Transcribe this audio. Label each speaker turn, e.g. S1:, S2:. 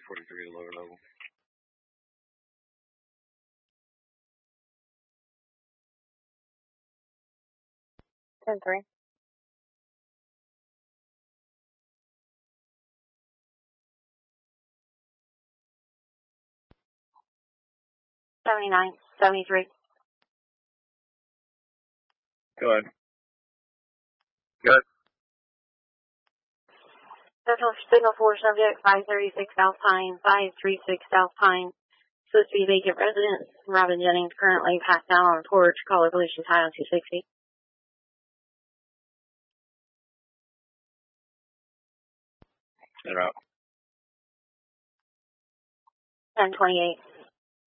S1: 343 lower level.
S2: 10-3. $79, $73.
S1: Go ahead. Good.
S2: Signal 4 subject, 536 South Pine, 536 South Pine. Supposed to be vacant residence. Robin Jennings currently passed out on the porch. Caller police is high on 260.
S1: They're out.
S2: 1028.